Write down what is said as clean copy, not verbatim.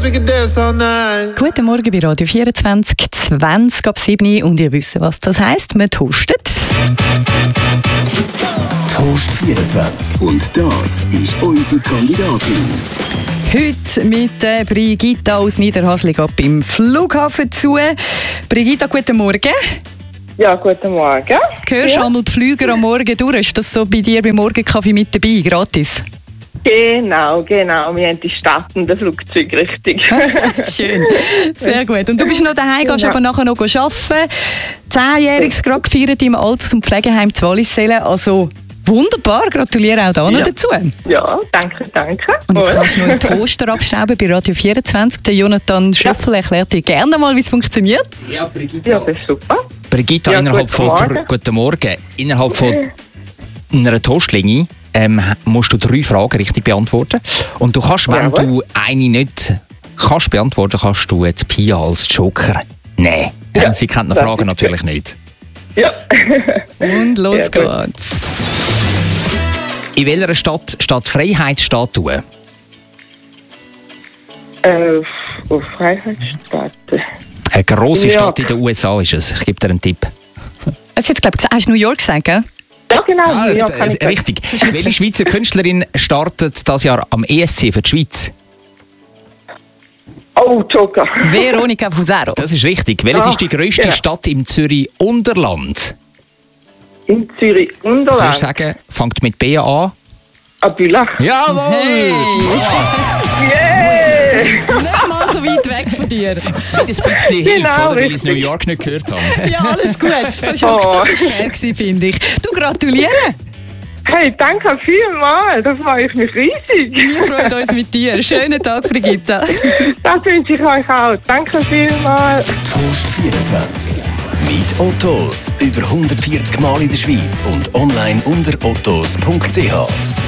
we could dance all night. Guten Morgen bei Radio 24, 20 ab 7 und ihr wisst, was das heisst. Man toastet. Toast 24. Und das ist unsere Kandidatin. Heute mit Brigitta aus Niederhasli beim Flughafen zu. Brigitta, guten Morgen. Ja, guten Morgen. Hörst du einmal die Flüger am Morgen durch? Ist das so bei dir beim Morgenkaffee mit dabei, gratis? Genau. Wir haben die startende Flugzeug, richtig. Schön, sehr gut. Und du bist noch daheim, gehst aber nachher noch arbeiten. 10-Jähriges gerade gefeiert im Alters- und Pflegeheim zu Wallisellen. Also wunderbar, gratuliere auch da noch dazu. Ja, danke. Und jetzt kannst du noch einen Toaster abschrauben bei Radio 24. Der Jonathan Schöffel erklärt dir gerne mal, wie es funktioniert. Ja, Brigitta. Ja, das ist super. Brigitta, Ja, guten Morgen. Innerhalb von einer Toastlinie musst du 3 Fragen richtig beantworten. Und du kannst, wenn du eine nicht kannst beantworten, kannst du jetzt Pia als Joker nehmen. Ja, sie kennt die Fragen natürlich nicht. Ja. Und los geht's. In welcher Stadt steht Freiheitsstatue? Auf Freiheitsstadt. Eine grosse Stadt in den USA ist es. Ich gebe dir einen Tipp. Hast du jetzt, glaube ich, hast du New York gesagt, gell? Ja, genau. New York kann ich richtig. Welche Schweizer Künstlerin startet dieses Jahr am ESC für die Schweiz? Oh, Joker. Veronica Fusaro. Das ist richtig. Welches ist die grösste Stadt im Zürich-Unterland? In Zürich-Unterland? Was würdest du sagen? Fängt mit B an? Bülach. Jawohl! Hey! Yeah! Nicht mal so weit weg von dir. Nicht ein bisschen Hilfe, Genau, oder? Weil ich richtig. New York nicht gehört habe. Ja, alles gut. Das war fair gewesen, finde ich. Du, gratuliere. Hey, danke vielmals. Da freue ich mich riesig. Wir freuen uns mit dir. Schönen Tag, Brigitta. Das wünsche ich euch auch. Danke vielmals. Toast 24. Mit Ottos. Über 140 Mal in der Schweiz und online unter ottos.ch.